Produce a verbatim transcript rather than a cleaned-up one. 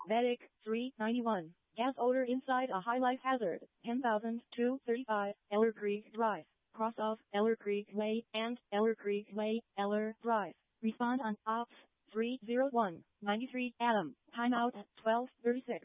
Medic, three ninety-one. Gas odor inside a high life hazard. ten thousand two hundred thirty-five. Eller Creek Drive. Cross off Eller Creek Way and Eller Creek Way, Eller Drive. Respond on Ops three oh one, ninety-three Adam. Timeout twelve thirty-six.